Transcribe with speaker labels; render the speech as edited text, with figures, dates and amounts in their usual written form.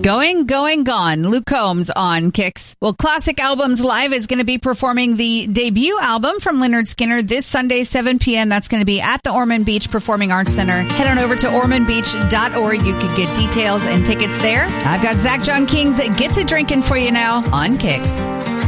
Speaker 1: Going, gone. Luke Combs on Kicks. Well, Classic Albums Live is going to be performing the debut album from Lynyrd Skynyrd this Sunday, 7 p.m. That's going to be at the Ormond Beach Performing Arts Center. Head on over to ormondbeach.org. You can get details and tickets there. I've got Zach John King's Get to Drinking for you now on Kicks.